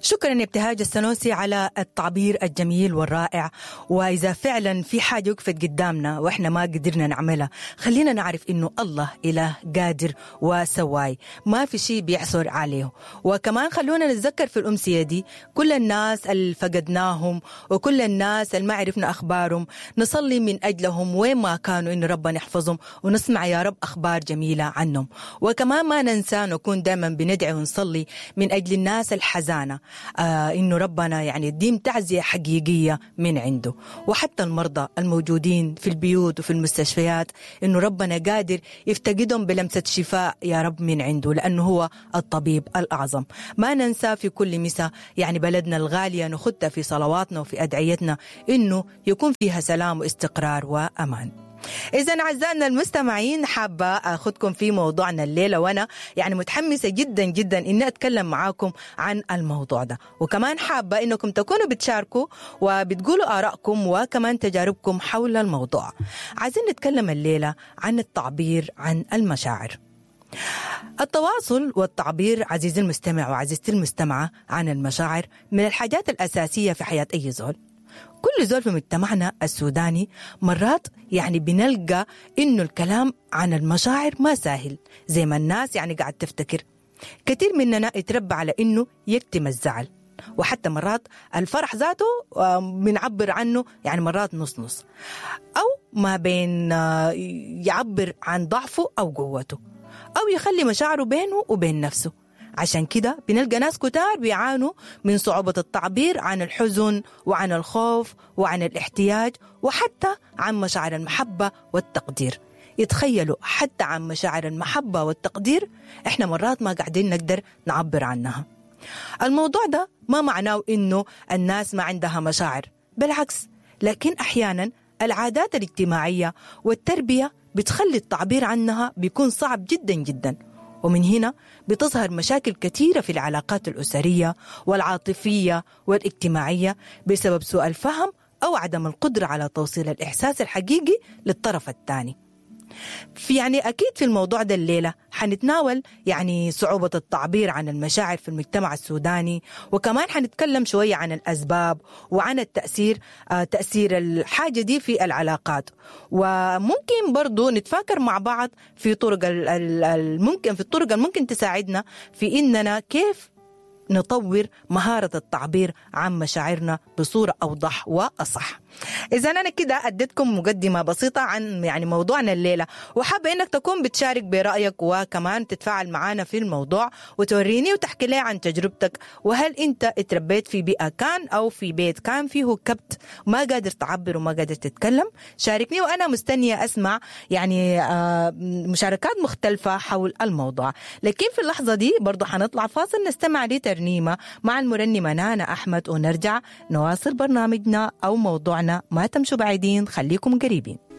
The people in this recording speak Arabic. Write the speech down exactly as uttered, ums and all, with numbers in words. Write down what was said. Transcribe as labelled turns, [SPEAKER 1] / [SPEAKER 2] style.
[SPEAKER 1] شكرا يا ابتهاج السنوسي على التعبير الجميل والرائع. وإذا فعلا في حاجة وقفت قدامنا وإحنا ما قدرنا نعملها، خلينا نعرف إنه الله إله قادر وسواي، ما في شيء بيعثر عليه. وكمان خلونا نتذكر في الأمسية دي كل الناس اللي فقدناهم وكل الناس اللي ما عرفنا أخبارهم، نصلي من أجلهم وين ما كانوا إنه ربنا يحفظهم، ونسمع يا رب أخبار جميلة عنهم. وكمان ما ننسى نكون دائما بندعي ونصلي من أجل الناس الحزانة، آه إنه ربنا يعني يديم تعزية حقيقية من عنده. وحتى المرضى الموجودين في البيوت وفي المستشفيات، إنه ربنا قادر يفتقدهم بلمسة شفاء يا رب من عنده، لأنه هو الطبيب الأعظم. ما ننسى في كل مساء يعني بلدنا الغالية نخدها في صلواتنا وفي أدعيتنا، إنه يكون فيها سلام واستقرار وأمان. إذن أعزائنا المستمعين، حابة أخذكم في موضوعنا الليلة، وأنا يعني متحمسة جدا جدا إني أتكلم معاكم عن الموضوع ده. وكمان حابة إنكم تكونوا بتشاركوا وبتقولوا آرائكم وكمان تجاربكم حول الموضوع. عايزين نتكلم الليلة عن التعبير عن المشاعر. التواصل والتعبير عزيزي المستمع وعزيزتي المستمعة عن المشاعر من الحاجات الأساسية في حياة أي زول. كل زول في مجتمعنا السوداني مرات يعني بنلقى إنه الكلام عن المشاعر ما سهل زي ما الناس يعني قاعد تفتكر. كثير مننا يتربى على إنه يكتم الزعل، وحتى مرات الفرح ذاته بنعبر عنه يعني مرات نص نص، أو ما بين يعبر عن ضعفه أو قوته، أو يخلي مشاعره بينه وبين نفسه. عشان كده بنلقى ناس كتار بيعانوا من صعوبة التعبير عن الحزن وعن الخوف وعن الاحتياج وحتى عن مشاعر المحبة والتقدير. يتخيلوا حتى عن مشاعر المحبة والتقدير احنا مرات ما قاعدين نقدر نعبر عنها. الموضوع ده ما معناه انه الناس ما عندها مشاعر، بالعكس، لكن احيانا العادات الاجتماعية والتربية بتخلي التعبير عنها بيكون صعب جدا جدا. ومن هنا بتظهر مشاكل كثيرة في العلاقات الأسرية والعاطفية والاجتماعية بسبب سوء الفهم أو عدم القدرة على توصيل الإحساس الحقيقي للطرف الثاني. في يعني أكيد في الموضوع ده الليلة حنتناول يعني صعوبة التعبير عن المشاعر في المجتمع السوداني، وكمان حنتكلم شوية عن الأسباب وعن التأثير آه تأثير الحاجة دي في العلاقات. وممكن برضو نتفاكر مع بعض في طرق الممكن في الطرق الممكن تساعدنا في إننا كيف نطور مهارة التعبير عن مشاعرنا بصورة أوضح وأصح. إذا أنا كده أديتكم مقدمة بسيطة عن يعني موضوعنا الليلة، وحابة إنك تكون بتشارك برأيك وكمان تتفاعل معنا في الموضوع وتوريني وتحكي لي عن تجربتك. وهل أنت اتربيت في بيئة كان أو في بيت كان فيه كبت ما قادر تعبر وما قادر تتكلم؟ شاركني وأنا مستنية أسمع يعني آه مشاركات مختلفة حول الموضوع. لكن في اللحظة دي برضو حنطلع فاصل نستمع لترنيمة مع المرنمة نانا أحمد، ونرجع نواصل برنامجنا أو موضوعنا. ما تمشوا بعيدين، خليكم قريبين.